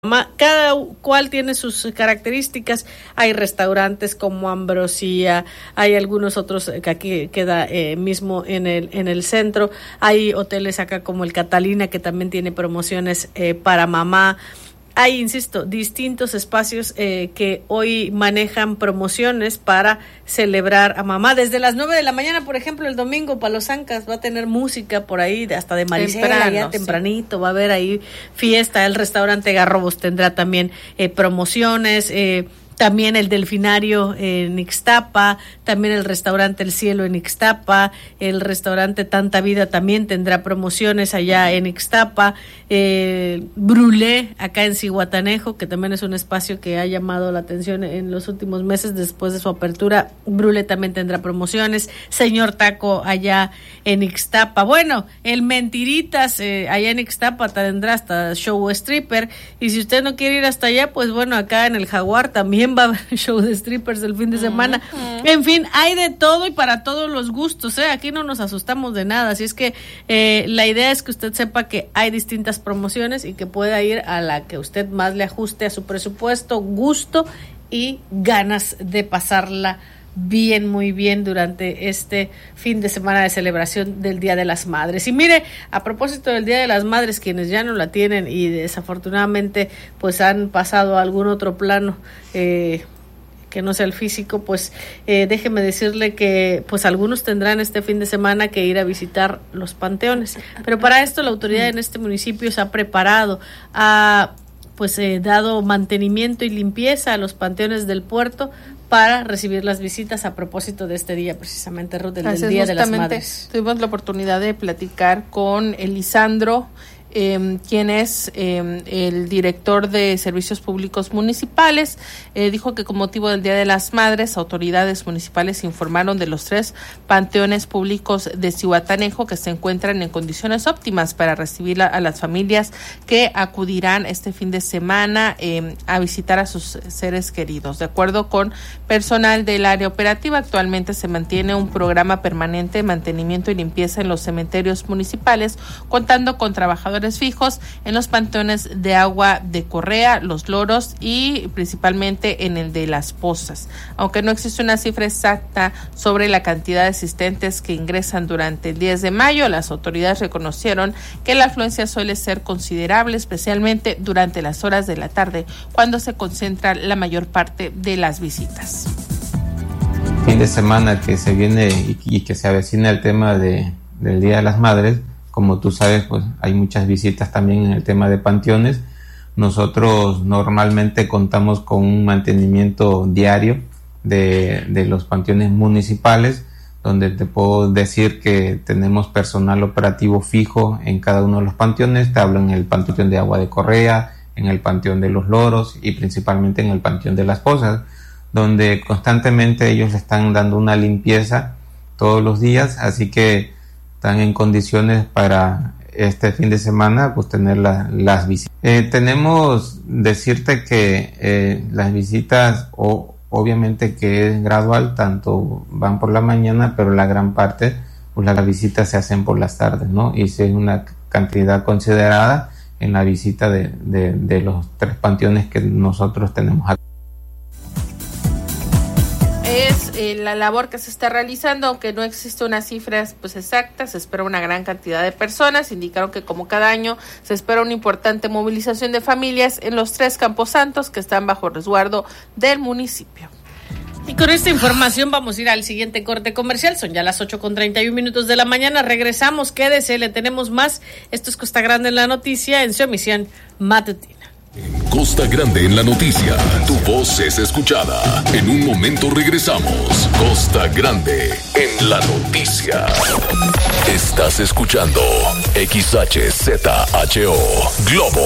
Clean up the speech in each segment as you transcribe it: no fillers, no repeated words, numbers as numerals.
Cada cual tiene sus características. Hay restaurantes como Ambrosía, hay algunos otros que aquí queda mismo en el centro. Hay hoteles acá como el Catalina, que también tiene promociones para mamá. Hay, insisto, distintos espacios que hoy manejan promociones para celebrar a mamá. Desde las 9 de la mañana, por ejemplo, el domingo, Palo Zancas va a tener música por ahí, hasta de Marisela, ya tempranito, sí. Va a haber ahí fiesta. El restaurante Garrobos tendrá también promociones. También el Delfinario en Ixtapa, también el restaurante El Cielo en Ixtapa, el restaurante Tanta Vida también tendrá promociones allá en Ixtapa, Brulé acá en Zihuatanejo, que también es un espacio que ha llamado la atención en los últimos meses después de su apertura. Brulé también tendrá promociones, Señor Taco allá en Ixtapa. Bueno, el Mentiritas allá en Ixtapa tendrá hasta show stripper, y si usted no quiere ir hasta allá, pues bueno, acá en el Jaguar también va a haber show de strippers el fin de semana. En fin, hay de todo y para todos los gustos, aquí no nos asustamos de nada, así es que la idea es que usted sepa que hay distintas promociones y que pueda ir a la que usted más le ajuste a su presupuesto, gusto y ganas de pasarla bien, muy bien durante este fin de semana de celebración del Día de las Madres. Y mire, a propósito del Día de las Madres, quienes ya no la tienen y desafortunadamente pues han pasado a algún otro plano que no sea el físico, pues déjeme decirle que pues algunos tendrán este fin de semana que ir a visitar los panteones, pero para esto la autoridad en este municipio se ha preparado, dado mantenimiento y limpieza a los panteones del puerto para recibir las visitas a propósito de este día, precisamente, Ruth, del Día de las Madres. Tuvimos la oportunidad de platicar con Elisandro, quien es el director de Servicios Públicos Municipales. Dijo que con motivo del Día de las Madres, autoridades municipales informaron de los 3 panteones públicos de Zihuatanejo que se encuentran en condiciones óptimas para recibir a las familias que acudirán este fin de semana a visitar a sus seres queridos. De acuerdo con personal del área operativa, actualmente se mantiene un programa permanente de mantenimiento y limpieza en los cementerios municipales, contando con trabajadores fijos en los panteones de Agua de Correa, Los Loros y principalmente en el de Las Pozas. Aunque no existe una cifra exacta sobre la cantidad de asistentes que ingresan durante el 10 de mayo, las autoridades reconocieron que la afluencia suele ser considerable, especialmente durante las horas de la tarde, cuando se concentra la mayor parte de las visitas. Fin de semana que se viene y que se avecina el tema del Día de las Madres. Como tú sabes, pues hay muchas visitas también en el tema de panteones. Nosotros normalmente contamos con un mantenimiento diario de los panteones municipales, donde te puedo decir que tenemos personal operativo fijo en cada uno de los panteones. Te hablo en el Panteón de Agua de Correa, en el Panteón de Los Loros y principalmente en el Panteón de Las Pozas, donde constantemente ellos le están dando una limpieza todos los días, así que están en condiciones para este fin de semana pues tener las visitas. Tenemos decirte que las visitas obviamente que es gradual, tanto van por la mañana, pero la gran parte pues las visitas se hacen por las tardes, ¿no? Y si es una cantidad considerada en la visita de los 3 panteones que nosotros tenemos aquí. Es la labor que se está realizando, aunque no existe una cifra pues exacta, se espera una gran cantidad de personas. Indicaron que como cada año se espera una importante movilización de familias en los 3 camposantos que están bajo resguardo del municipio. Y con esta información vamos a ir al siguiente corte comercial. Son ya las 8:31 de la mañana. Regresamos, quédese, le tenemos más. Esto es Costa Grande en la Noticia, en su emisión matutina. Costa Grande en la Noticia, tu voz es escuchada. En un momento regresamos. Costa Grande en la Noticia. Estás escuchando XHZHO Globo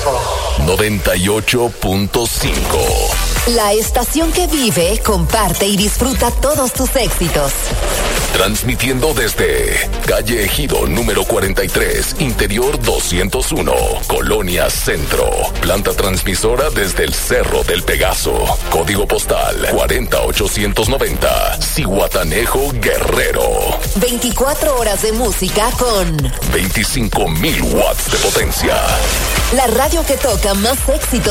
98.5. La estación que vive, comparte y disfruta todos tus éxitos. Transmitiendo desde calle Ejido número 43, interior 201, Colonia Centro. Planta transmisora desde el Cerro del Pegaso. Código postal 40890, Zihuatanejo, Guerrero. 24 horas de música con 25,000 watts de potencia. La radio que toca más éxito